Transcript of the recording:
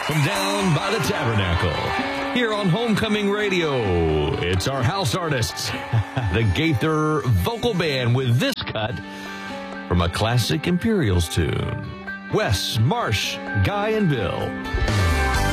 From down by the Tabernacle, here on Homecoming Radio, it's our house artists, the Gaither Vocal Band, with this cut from a classic Imperials tune. Wes, Marsh, Guy, and Bill.